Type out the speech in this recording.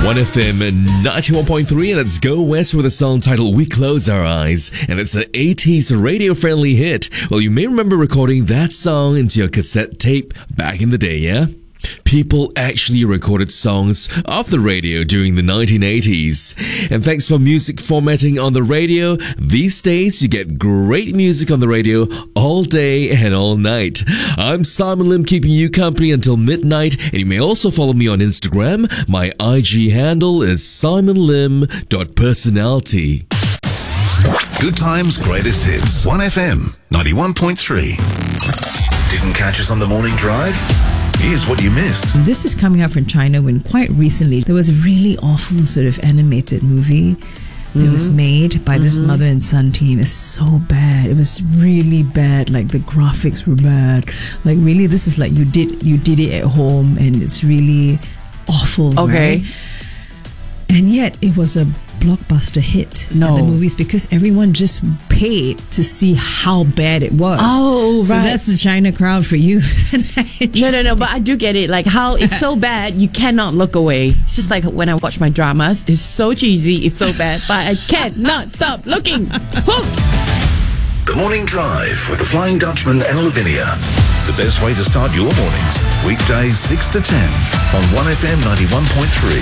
1FM 91.3, let's go west with a song titled We Close Our Eyes, and it's an 80s radio-friendly hit. Well, you may remember recording that song into your cassette tape back in the day, yeah? People actually recorded songs off the radio during the 1980s. And thanks for music formatting on the radio, these days you get great music on the radio all day and all night. I'm Simon Lim, keeping you company until midnight, and you may also follow me on Instagram. My IG handle is simonlim.personality. Good times, greatest hits. 1FM 91.3. Didn't catch us on the morning drive? Here's what you missed. This is coming out from China when quite recently there was a really awful sort of animated movie that was made by this mother and son team. It's so bad. It was really bad. Like the graphics were bad. Like really, this is like you did it at home, and it's really awful. Okay. Right? And yet it was a blockbuster hit at the movies because everyone just paid to see how bad it was. Oh, so right. that's the China crowd for you. No, but I do get it. Like how it's so bad, you cannot look away. It's just like when I watch my dramas. It's so cheesy, it's so bad, but I cannot stop looking. Hooked. The Morning Drive with the Flying Dutchman and Lavinia. The best way to start your mornings. Weekdays 6 to 10 on 1FM 91.3.